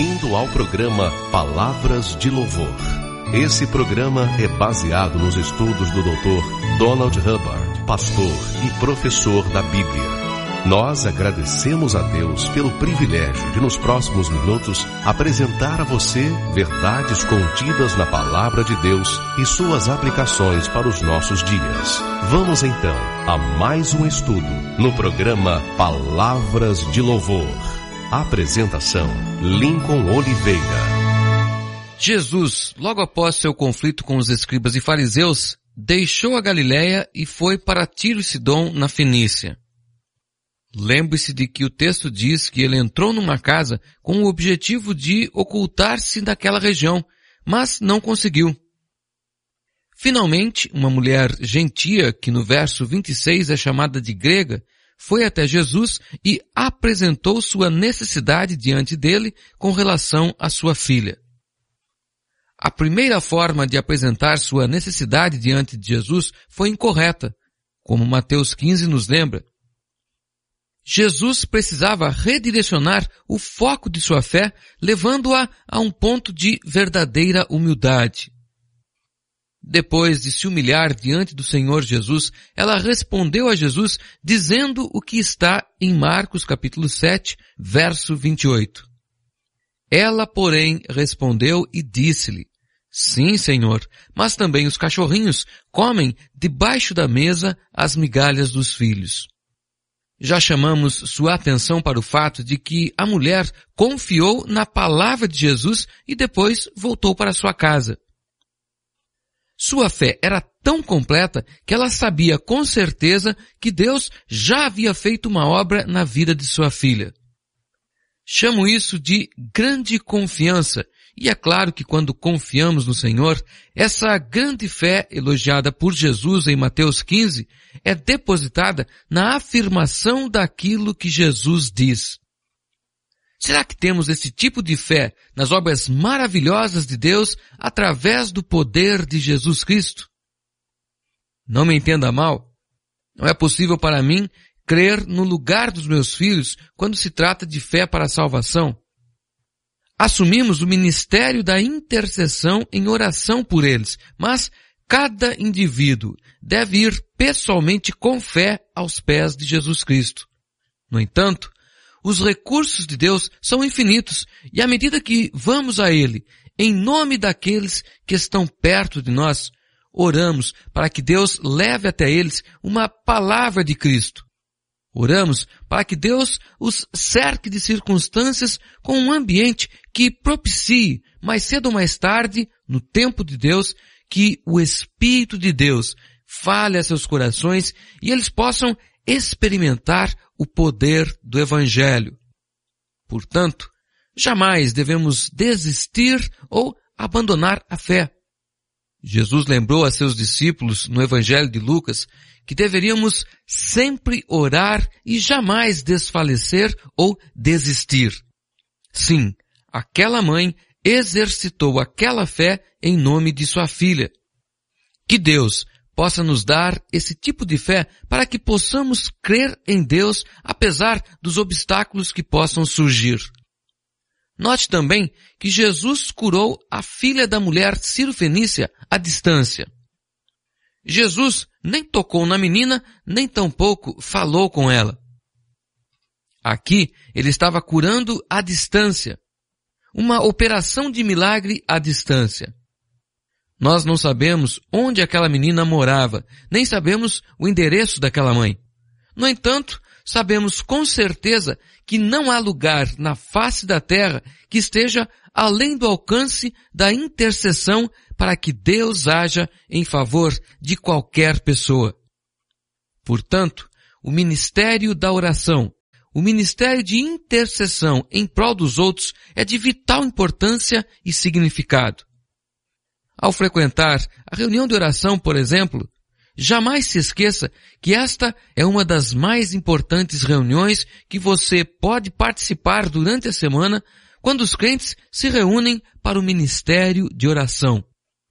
Bem-vindo ao programa Palavras de Louvor. Esse programa é baseado nos estudos do Dr. Donald Hubbard, pastor e professor da Bíblia. Nós agradecemos a Deus pelo privilégio de, nos próximos minutos, apresentar a você verdades contidas na Palavra de Deus e suas aplicações para os nossos dias. Vamos então a mais um estudo no programa Palavras de Louvor. Apresentação: Lincoln Oliveira. Jesus, logo após seu conflito com os escribas e fariseus, deixou a Galiléia e foi para Tiro e Sidom, na Fenícia. Lembre-se de que o texto diz que ele entrou numa casa com o objetivo de ocultar-se daquela região, mas não conseguiu. Finalmente, uma mulher gentia, que no verso 26 é chamada de grega, foi até Jesus e apresentou sua necessidade diante dele com relação à sua filha. A primeira forma de apresentar sua necessidade diante de Jesus foi incorreta, como Mateus 15 nos lembra. Jesus precisava redirecionar o foco de sua fé, levando-a a um ponto de verdadeira humildade. Depois de se humilhar diante do Senhor Jesus, ela respondeu a Jesus dizendo o que está em Marcos capítulo 7, verso 28. Ela, porém, respondeu e disse-lhe: Sim, Senhor, mas também os cachorrinhos comem debaixo da mesa as migalhas dos filhos. Já chamamos sua atenção para o fato de que a mulher confiou na palavra de Jesus e depois voltou para sua casa. Sua fé era tão completa que ela sabia com certeza que Deus já havia feito uma obra na vida de sua filha. Chamo isso de grande confiança, e é claro que quando confiamos no Senhor, essa grande fé elogiada por Jesus em Mateus 15 é depositada na afirmação daquilo que Jesus diz. Será que temos esse tipo de fé nas obras maravilhosas de Deus através do poder de Jesus Cristo? Não me entenda mal. Não é possível para mim crer no lugar dos meus filhos quando se trata de fé para a salvação. Assumimos o ministério da intercessão em oração por eles, mas cada indivíduo deve ir pessoalmente com fé aos pés de Jesus Cristo. No entanto, os recursos de Deus são infinitos e à medida que vamos a Ele, em nome daqueles que estão perto de nós, oramos para que Deus leve até eles uma palavra de Cristo. Oramos para que Deus os cerque de circunstâncias com um ambiente que propicie, mais cedo ou mais tarde, no tempo de Deus, que o Espírito de Deus fale a seus corações e eles possam experimentar o poder do Evangelho. Portanto, jamais devemos desistir ou abandonar a fé. Jesus lembrou a seus discípulos no Evangelho de Lucas que deveríamos sempre orar e jamais desfalecer ou desistir. Sim, aquela mãe exercitou aquela fé em nome de sua filha. Que Deus possa nos dar esse tipo de fé para que possamos crer em Deus apesar dos obstáculos que possam surgir. Note também que Jesus curou a filha da mulher Ciro-fenícia à distância. Jesus nem tocou na menina, nem tampouco falou com ela. Aqui ele estava curando à distância. Uma operação de milagre à distância. Nós não sabemos onde aquela menina morava, nem sabemos o endereço daquela mãe. No entanto, sabemos com certeza que não há lugar na face da terra que esteja além do alcance da intercessão para que Deus haja em favor de qualquer pessoa. Portanto, o ministério da oração, o ministério de intercessão em prol dos outros é de vital importância e significado. Ao frequentar a reunião de oração, por exemplo, jamais se esqueça que esta é uma das mais importantes reuniões que você pode participar durante a semana quando os crentes se reúnem para o ministério de oração.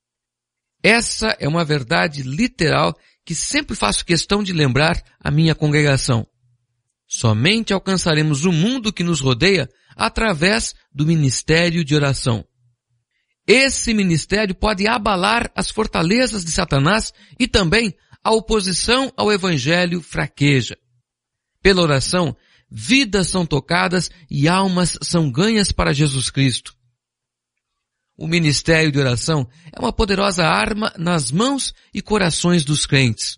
Essa é uma verdade literal que sempre faço questão de lembrar à minha congregação. Somente alcançaremos o mundo que nos rodeia através do ministério de oração. Esse ministério pode abalar as fortalezas de Satanás e também a oposição ao evangelho fraqueja. Pela oração, vidas são tocadas e almas são ganhas para Jesus Cristo. O ministério de oração é uma poderosa arma nas mãos e corações dos crentes.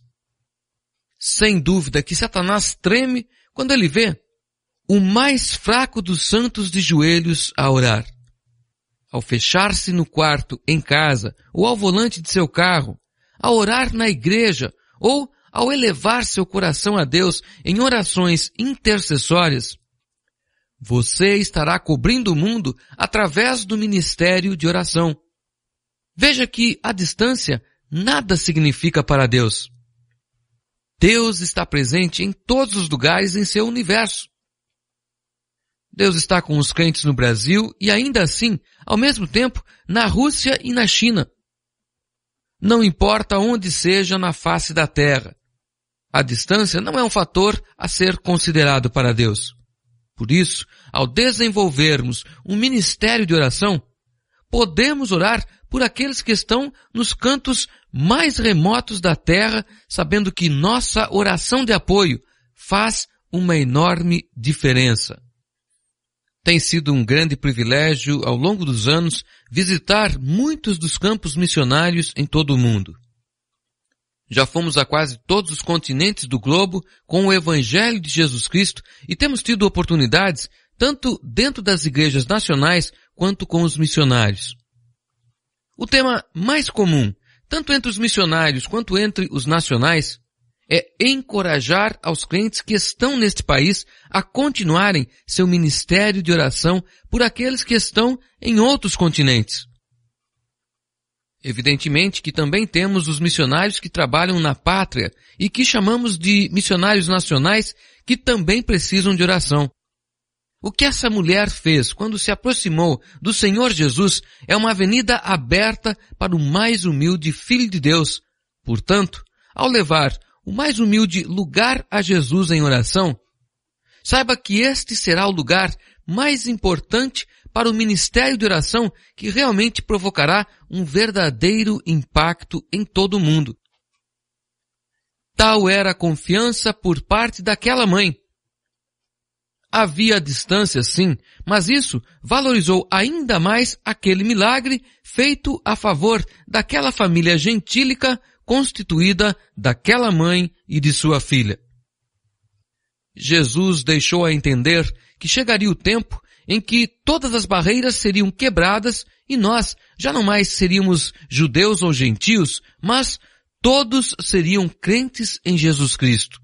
Sem dúvida que Satanás treme quando ele vê o mais fraco dos santos de joelhos a orar. Ao fechar-se no quarto, em casa, ou ao volante de seu carro, a orar na igreja, ou ao elevar seu coração a Deus em orações intercessórias, você estará cobrindo o mundo através do ministério de oração. Veja que a distância nada significa para Deus. Deus está presente em todos os lugares em seu universo. Deus está com os crentes no Brasil e ainda assim, ao mesmo tempo, na Rússia e na China. Não importa onde seja na face da terra. A distância não é um fator a ser considerado para Deus. Por isso, ao desenvolvermos um ministério de oração, podemos orar por aqueles que estão nos cantos mais remotos da terra, sabendo que nossa oração de apoio faz uma enorme diferença. Tem sido um grande privilégio, ao longo dos anos, visitar muitos dos campos missionários em todo o mundo. Já fomos a quase todos os continentes do globo com o Evangelho de Jesus Cristo e temos tido oportunidades tanto dentro das igrejas nacionais quanto com os missionários. O tema mais comum, tanto entre os missionários quanto entre os nacionais, é encorajar aos crentes que estão neste país a continuarem seu ministério de oração por aqueles que estão em outros continentes. Evidentemente que também temos os missionários que trabalham na pátria e que chamamos de missionários nacionais que também precisam de oração. O que essa mulher fez quando se aproximou do Senhor Jesus é uma avenida aberta para o mais humilde Filho de Deus. Portanto, ao levar o mais humilde lugar a Jesus em oração, saiba que este será o lugar mais importante para o ministério de oração que realmente provocará um verdadeiro impacto em todo o mundo. Tal era a confiança por parte daquela mãe. Havia distância, sim, mas isso valorizou ainda mais aquele milagre feito a favor daquela família gentílica constituída daquela mãe e de sua filha. Jesus deixou a entender que chegaria o tempo em que todas as barreiras seriam quebradas e nós já não mais seríamos judeus ou gentios, mas todos seriam crentes em Jesus Cristo.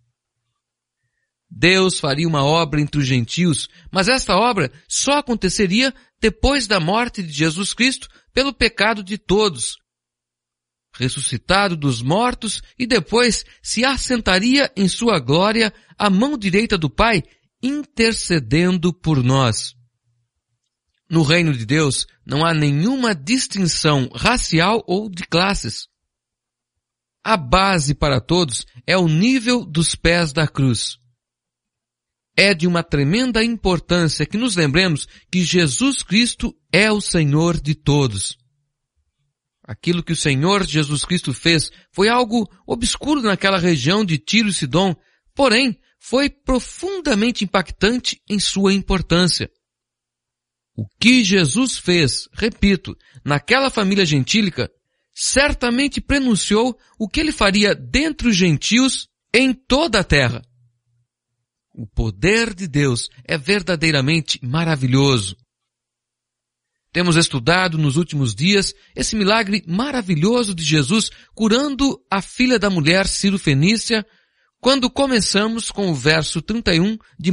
Deus faria uma obra entre os gentios, mas esta obra só aconteceria depois da morte de Jesus Cristo pelo pecado de todos. Ressuscitado dos mortos e depois se assentaria em sua glória à mão direita do Pai, intercedendo por nós. No reino de Deus não há nenhuma distinção racial ou de classes. A base para todos é o nível dos pés da cruz. É de uma tremenda importância que nos lembremos que Jesus Cristo é o Senhor de todos. Aquilo que o Senhor Jesus Cristo fez foi algo obscuro naquela região de Tiro e Sidom, porém foi profundamente impactante em sua importância. O que Jesus fez, repito, naquela família gentílica, certamente prenunciou o que ele faria dentre os gentios em toda a terra. O poder de Deus é verdadeiramente maravilhoso. Temos estudado nos últimos dias esse milagre maravilhoso de Jesus curando a filha da mulher Ciro-fenícia, quando começamos com o verso 31 de